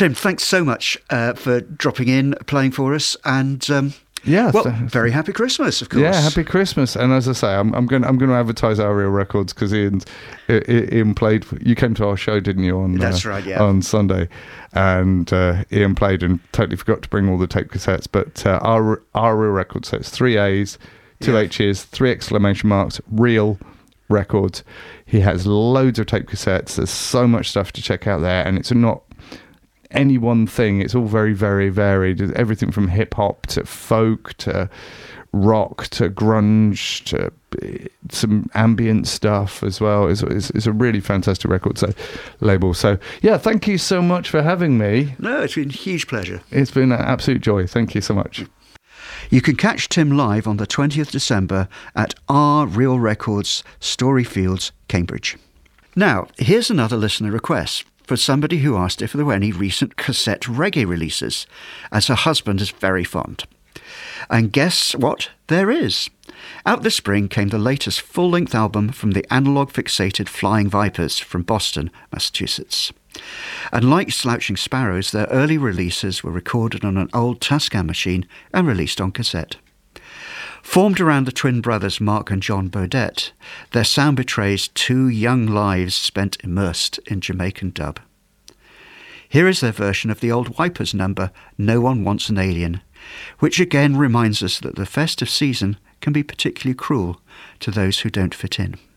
Tim, thanks so much for dropping in, playing for us, and very happy Christmas, of course. Yeah, happy Christmas. And as I say, I'm going to advertise our Real Records because Ian played. You came to our show, didn't you? That's right, yeah. On Sunday, and Ian played and totally forgot to bring all the tape cassettes. But our Real Records, so it's 3 A's, 2 H's, 3 exclamation marks, Real Records. He has loads of tape cassettes. There's so much stuff to check out there, and it's not any one thing. It's all very, very varied. Everything from hip hop to folk to rock to grunge to some ambient stuff as well. It's a really fantastic record label. So yeah, thank you so much for having me. No, it's been a huge pleasure. It's been an absolute joy. Thank you so much. You can catch Tim live on the 20th December at Our Real Records, Storyfields, Cambridge. Now, here's another listener request for somebody who asked if there were any recent cassette reggae releases, as her husband is very fond. And guess what? There is. Out this spring came the latest full-length album from the analog-fixated Flying Vipers from Boston, Massachusetts. And like Slouching Sparrows, their early releases were recorded on an old Tascam machine and released on cassette. Formed around the twin brothers Mark and John Burdett, their sound betrays 2 young lives spent immersed in Jamaican dub. Here is their version of the old Wipers number, No One Wants an Alien, which again reminds us that the festive season can be particularly cruel to those who don't fit in.